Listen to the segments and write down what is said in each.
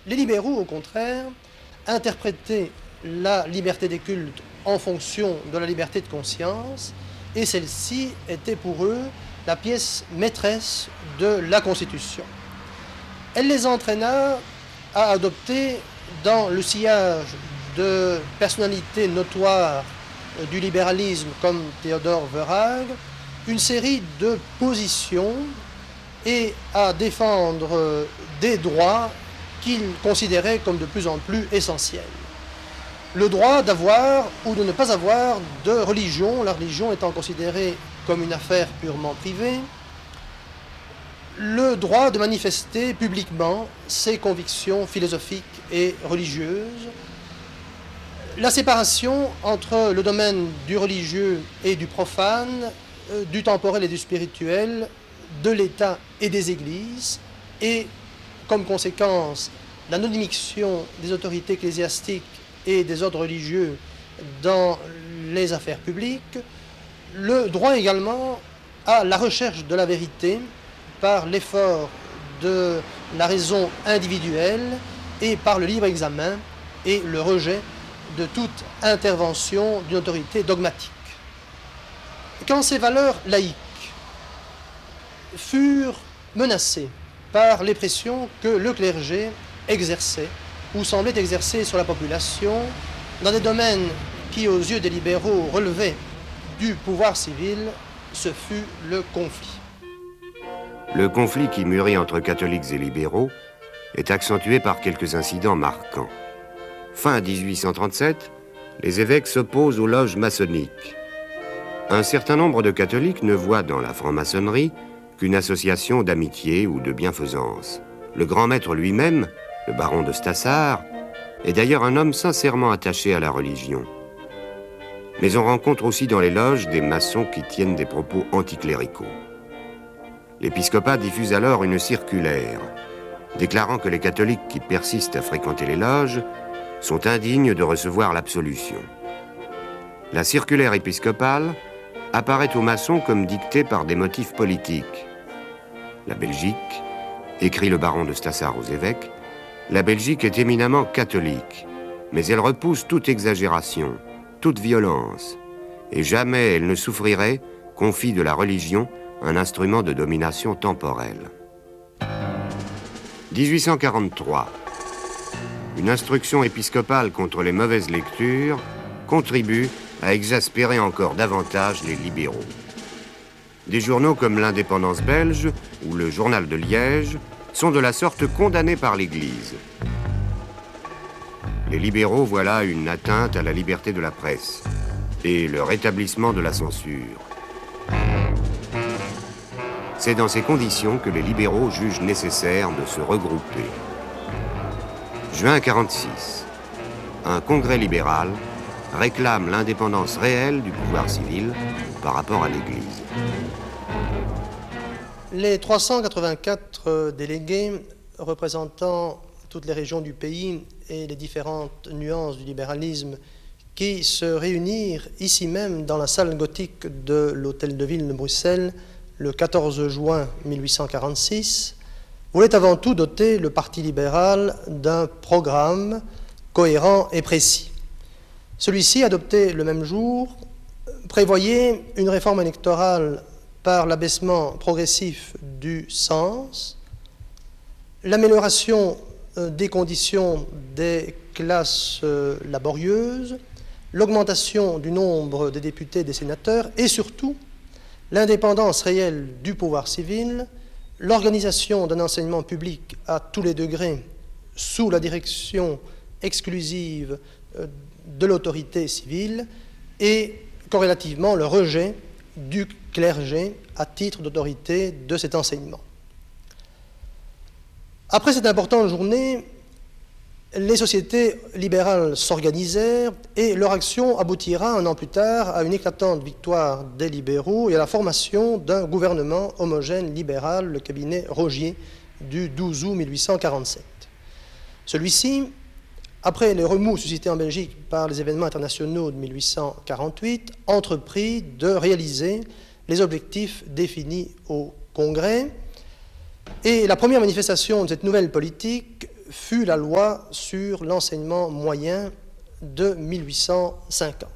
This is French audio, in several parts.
Les libéraux, au contraire, interprétaient la liberté des cultes en fonction de la liberté de conscience, et celle-ci était pour eux la pièce maîtresse de la Constitution. Elle les entraîna à adopter, dans le sillage de personnalités notoires du libéralisme comme Theodor Werhag, une série de positions et à défendre des droits qu'ils considéraient comme de plus en plus essentiels. Le droit d'avoir ou de ne pas avoir de religion, la religion étant considérée comme une affaire purement privée, le droit de manifester publiquement ses convictions philosophiques et religieuses, la séparation entre le domaine du religieux et du profane, du temporel et du spirituel, de l'État et des églises, et comme conséquence l'anonymisation des autorités ecclésiastiques et des ordres religieux dans les affaires publiques, le droit également à la recherche de la vérité par l'effort de la raison individuelle et par le libre examen et le rejet de toute intervention d'une autorité dogmatique. Quand ces valeurs laïques furent menacées par les pressions que le clergé exerçait ou semblait exercer sur la population dans des domaines qui, aux yeux des libéraux, relevaient du pouvoir civil, ce fut le conflit. Le conflit qui mûrit entre catholiques et libéraux est accentué par quelques incidents marquants. Fin 1837, les évêques s'opposent aux loges maçonniques. Un certain nombre de catholiques ne voient dans la franc-maçonnerie qu'une association d'amitié ou de bienfaisance. Le grand maître lui-même, le baron de Stassard, est d'ailleurs un homme sincèrement attaché à la religion. Mais on rencontre aussi dans les loges des maçons qui tiennent des propos anticléricaux. L'épiscopat diffuse alors une circulaire déclarant que les catholiques qui persistent à fréquenter les loges sont indignes de recevoir l'absolution. La circulaire épiscopale apparaît aux maçons comme dictée par des motifs politiques. La Belgique, écrit le baron de Stassard aux évêques, la Belgique est éminemment catholique, mais elle repousse toute exagération, toute violence, et jamais elle ne souffrirait qu'on fît de la religion un instrument de domination temporelle. 1843. Une instruction épiscopale contre les mauvaises lectures contribue à exaspérer encore davantage les libéraux. Des journaux comme l'Indépendance belge ou le Journal de Liège sont de la sorte condamnés par l'Église. Les libéraux voient là une atteinte à la liberté de la presse et le rétablissement de la censure. C'est dans ces conditions que les libéraux jugent nécessaire de se regrouper. Juin 1946. Un congrès libéral réclame l'indépendance réelle du pouvoir civil par rapport à l'Église. Les 384 délégués représentant toutes les régions du pays et les différentes nuances du libéralisme qui se réunirent ici même dans la salle gothique de l'Hôtel de Ville de Bruxelles le 14 juin 1846, voulaient avant tout doter le Parti libéral d'un programme cohérent et précis. Celui-ci, adopté le même jour, prévoyait une réforme électorale par l'abaissement progressif du cens, l'amélioration des conditions des classes laborieuses, l'augmentation du nombre des députés et des sénateurs et surtout l'indépendance réelle du pouvoir civil, l'organisation d'un enseignement public à tous les degrés sous la direction exclusive de l'autorité civile et corrélativement le rejet du clergé à titre d'autorité de cet enseignement. Après cette importante journée, les sociétés libérales s'organisèrent et leur action aboutira un an plus tard à une éclatante victoire des libéraux et à la formation d'un gouvernement homogène libéral, le cabinet Rogier, du 12 août 1847. Celui-ci, après les remous suscités en Belgique par les événements internationaux de 1848, entreprit de réaliser les objectifs définis au Congrès. Et la première manifestation de cette nouvelle politique fut la loi sur l'enseignement moyen de 1850.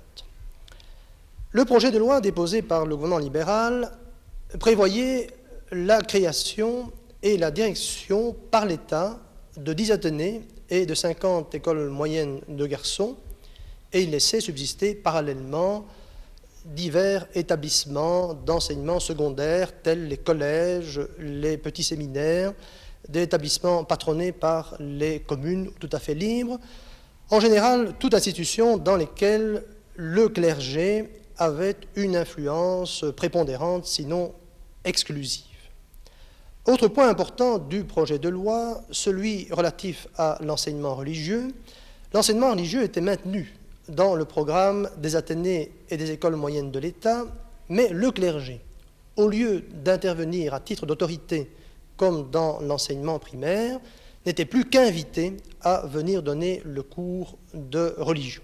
Le projet de loi déposé par le gouvernement libéral prévoyait la création et la direction par l'État de 10 athénées et de 50 écoles moyennes de garçons, et il laissait subsister parallèlement divers établissements d'enseignement secondaire tels les collèges, les petits séminaires, des établissements patronnés par les communes tout à fait libres, en général toute institution dans lesquelles le clergé avait une influence prépondérante, sinon exclusive. Autre point important du projet de loi, celui relatif à l'enseignement religieux. L'enseignement religieux était maintenu dans le programme des athénées et des écoles moyennes de l'État, mais le clergé, au lieu d'intervenir à titre d'autorité comme dans l'enseignement primaire, n'était plus qu'invité à venir donner le cours de religion.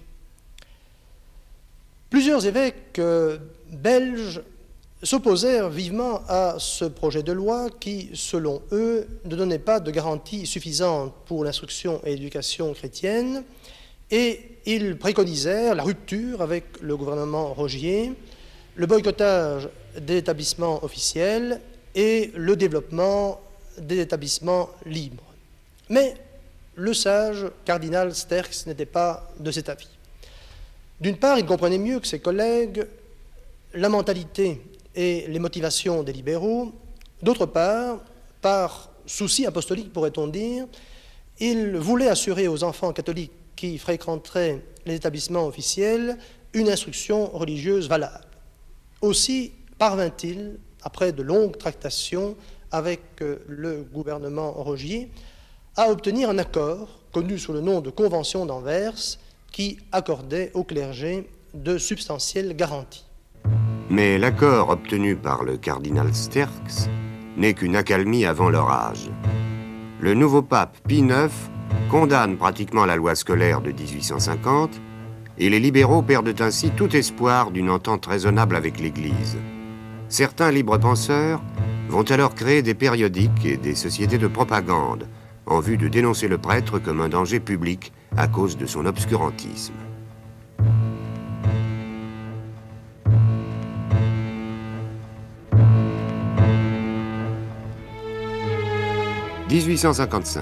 Plusieurs évêques belges s'opposèrent vivement à ce projet de loi qui, selon eux, ne donnait pas de garantie suffisante pour l'instruction et l'éducation chrétienne, et ils préconisèrent la rupture avec le gouvernement Rogier, le boycottage des établissements officiels et le développement des établissements libres. Mais le sage cardinal Sterckx n'était pas de cet avis. D'une part, il comprenait mieux que ses collègues la mentalité et les motivations des libéraux. D'autre part, par souci apostolique, pourrait-on dire, il voulait assurer aux enfants catholiques qui fréquenteraient les établissements officiels une instruction religieuse valable. Aussi parvint-il, après de longues tractations avec le gouvernement Rogier, à obtenir un accord, connu sous le nom de Convention d'Anvers, qui accordait au clergé de substantielles garanties. Mais l'accord obtenu par le cardinal Sterckx n'est qu'une accalmie avant l'orage. Le nouveau pape Pie IX condamne pratiquement la loi scolaire de 1850 et les libéraux perdent ainsi tout espoir d'une entente raisonnable avec l'Église. Certains libres penseurs vont alors créer des périodiques et des sociétés de propagande en vue de dénoncer le prêtre comme un danger public à cause de son obscurantisme. « 1855.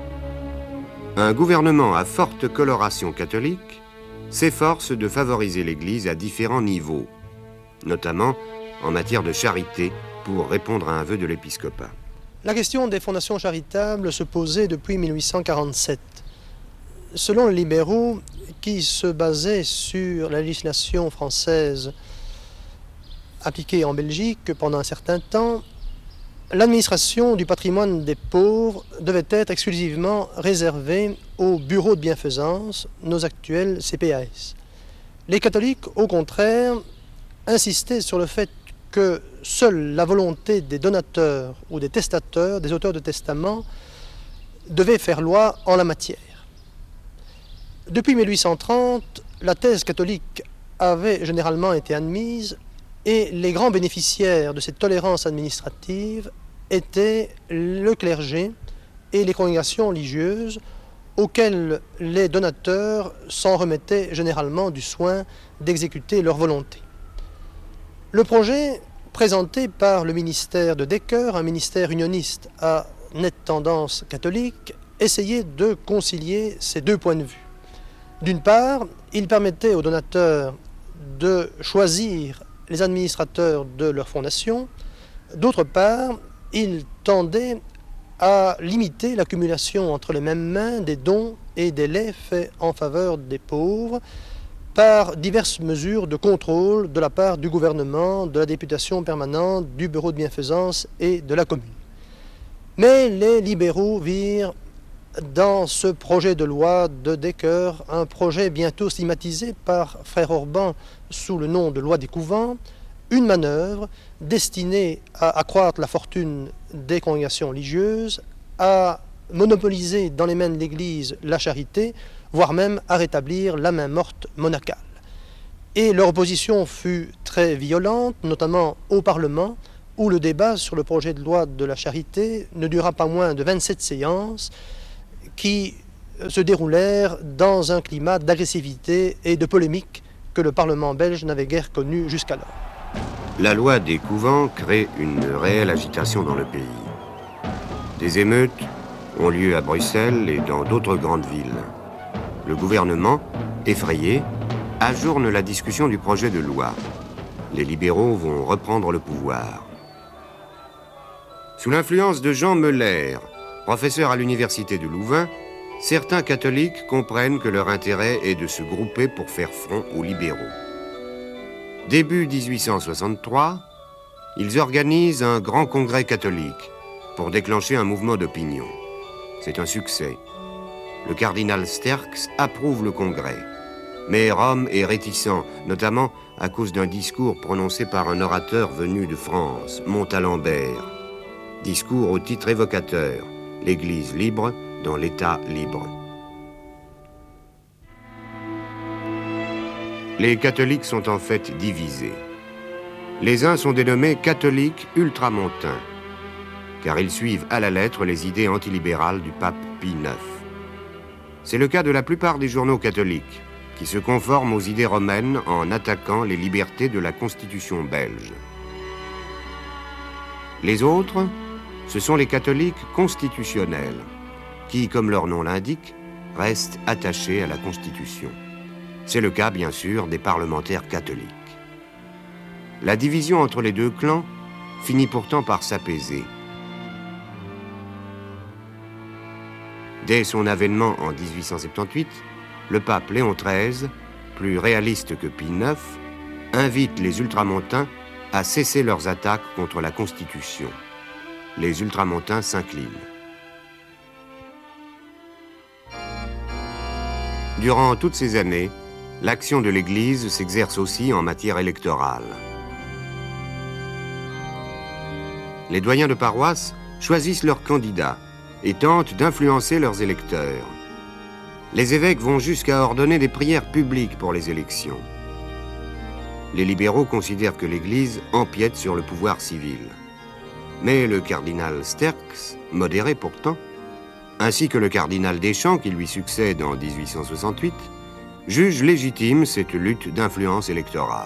Un gouvernement à forte coloration catholique s'efforce de favoriser l'Église à différents niveaux, notamment en matière de charité pour répondre à un vœu de l'épiscopat. » La question des fondations charitables se posait depuis 1847. Selon les libéraux, qui se basaient sur la législation française appliquée en Belgique pendant un certain temps, l'administration du patrimoine des pauvres devait être exclusivement réservée aux bureaux de bienfaisance, nos actuels CPAS. Les catholiques, au contraire, insistaient sur le fait que seule la volonté des donateurs ou des testateurs, des auteurs de testament, devait faire loi en la matière. Depuis 1830, la thèse catholique avait généralement été admise et les grands bénéficiaires de cette tolérance administrative étaient le clergé et les congrégations religieuses auxquelles les donateurs s'en remettaient généralement du soin d'exécuter leur volonté. Le projet présenté par le ministère de Decker, un ministère unioniste à nette tendance catholique, essayait de concilier ces deux points de vue. D'une part, il permettait aux donateurs de choisir les administrateurs de leur fondation. D'autre part, il tendait à limiter l'accumulation entre les mêmes mains des dons et des legs faits en faveur des pauvres par diverses mesures de contrôle de la part du gouvernement, de la députation permanente, du bureau de bienfaisance et de la commune. Mais les libéraux virent dans ce projet de loi de Decker un projet bientôt stigmatisé par Frère Orban sous le nom de loi des couvents, une manœuvre destinée à accroître la fortune des congrégations religieuses, à monopoliser dans les mains de l'Église la charité, voire même à rétablir la main morte monacale. Et leur opposition fut très violente, notamment au Parlement, où le débat sur le projet de loi de la charité ne dura pas moins de 27 séances, qui se déroulèrent dans un climat d'agressivité et de polémique que le Parlement belge n'avait guère connu jusqu'alors. La loi des couvents crée une réelle agitation dans le pays. Des émeutes ont lieu à Bruxelles et dans d'autres grandes villes. Le gouvernement, effrayé, ajourne la discussion du projet de loi. Les libéraux vont reprendre le pouvoir. Sous l'influence de Jean Meuler, professeur à l'université de Louvain, certains catholiques comprennent que leur intérêt est de se grouper pour faire front aux libéraux. Début 1863, ils organisent un grand congrès catholique pour déclencher un mouvement d'opinion. C'est un succès. Le cardinal Sterckx approuve le congrès. Mais Rome est réticent, notamment à cause d'un discours prononcé par un orateur venu de France, Montalembert. Discours au titre évocateur, l'Église libre dans l'État libre. Les catholiques sont en fait divisés. Les uns sont dénommés catholiques ultramontains, car ils suivent à la lettre les idées antilibérales du pape Pie IX. C'est le cas de la plupart des journaux catholiques, qui se conforment aux idées romaines en attaquant les libertés de la Constitution belge. Les autres, ce sont les catholiques constitutionnels, qui, comme leur nom l'indique, restent attachés à la Constitution. C'est le cas, bien sûr, des parlementaires catholiques. La division entre les deux clans finit pourtant par s'apaiser. Dès son avènement en 1878, le pape Léon XIII, plus réaliste que Pie IX, invite les ultramontains à cesser leurs attaques contre la Constitution. Les ultramontains s'inclinent. Durant toutes ces années, l'action de l'Église s'exerce aussi en matière électorale. Les doyens de paroisse choisissent leurs candidats et tentent d'influencer leurs électeurs. Les évêques vont jusqu'à ordonner des prières publiques pour les élections. Les libéraux considèrent que l'Église empiète sur le pouvoir civil. Mais le cardinal Sterckx, modéré pourtant, ainsi que le cardinal Deschamps qui lui succède en 1868, juge légitime cette lutte d'influence électorale.